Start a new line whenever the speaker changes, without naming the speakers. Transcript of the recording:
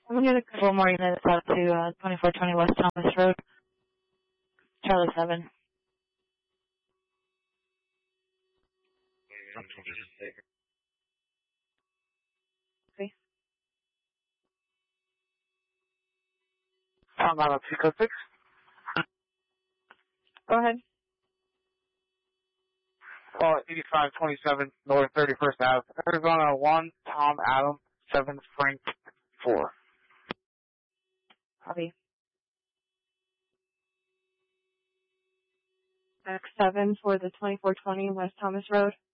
I'm going to get a couple more units out to 2420 West Thomas Road, Charlie 7. Okay.
Found out 206.
Go ahead.
8527 North 31st Ave, Arizona 1, Tom Adam, 7 Frank 4.
Copy. X7 for the 2420 West Thomas Road.